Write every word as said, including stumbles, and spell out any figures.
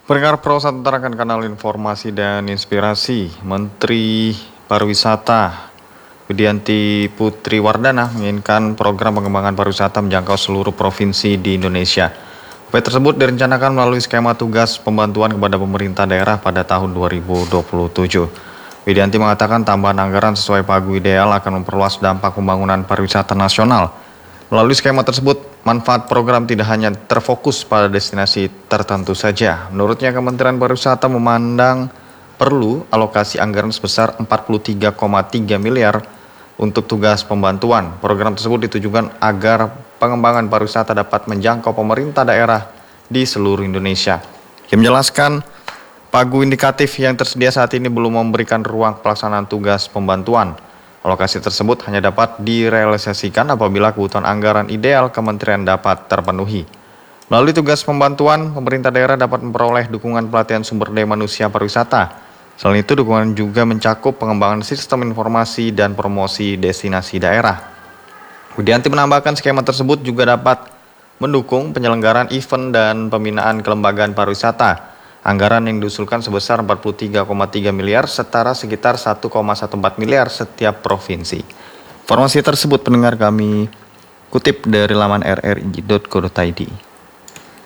Pendengar Pro satu utarakan kanal informasi dan inspirasi. Menteri Pariwisata Widianti Putri Wardana menginginkan program pengembangan pariwisata menjangkau seluruh provinsi di Indonesia. Upaya tersebut direncanakan melalui skema tugas pembantuan kepada pemerintah daerah pada tahun dua ribu dua puluh tujuh. Widianti mengatakan tambahan anggaran sesuai pagu ideal akan memperluas dampak pembangunan pariwisata nasional. Melalui skema tersebut, manfaat program tidak hanya terfokus pada destinasi tertentu saja. Menurutnya, Kementerian Pariwisata memandang perlu alokasi anggaran sebesar empat puluh tiga koma tiga miliar untuk tugas pembantuan. Program tersebut ditujukan agar pengembangan pariwisata dapat menjangkau pemerintah daerah di seluruh Indonesia. Ia menjelaskan, pagu indikatif yang tersedia saat ini belum memberikan ruang pelaksanaan tugas pembantuan. Alokasi tersebut hanya dapat direalisasikan apabila kebutuhan anggaran ideal kementerian dapat terpenuhi. Melalui tugas pembantuan, pemerintah daerah dapat memperoleh dukungan pelatihan sumber daya manusia pariwisata. Selain itu, dukungan juga mencakup pengembangan sistem informasi dan promosi destinasi daerah. Widianti menambahkan skema tersebut juga dapat mendukung penyelenggaraan event dan pembinaan kelembagaan pariwisata. Anggaran yang diusulkan sebesar empat puluh tiga koma tiga miliar, setara sekitar satu koma empat belas miliar setiap provinsi. Informasi tersebut pendengar kami kutip dari laman r r i dot co dot i d.